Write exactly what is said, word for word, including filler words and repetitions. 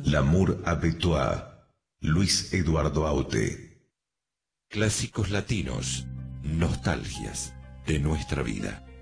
L'amour avec toi, Luis Eduardo Aute. Clásicos latinos, nostalgias de nuestra vida.